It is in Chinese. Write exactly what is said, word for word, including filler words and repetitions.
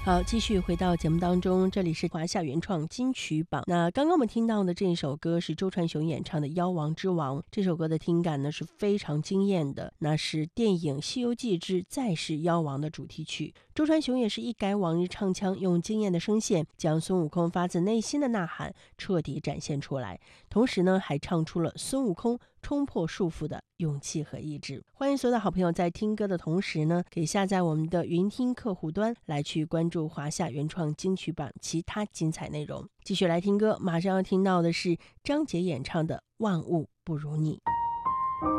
好，继续回到节目当中，这里是华夏原创金曲榜。那刚刚我们听到的这一首歌是周传雄演唱的《妖王之王》，这首歌的听感呢是非常惊艳的，那是电影《西游记之再世妖王》的主题曲。周传雄也是一改往日唱腔，用惊艳的声线将孙悟空发自内心的呐喊彻底展现出来，同时呢还唱出了孙悟空冲破束缚的勇气和意志。欢迎所有的好朋友在听歌的同时呢，可以下载我们的云听客户端来去关注华夏原创金曲榜其他精彩内容。继续来听歌，马上要听到的是张杰演唱的《万物不如你》。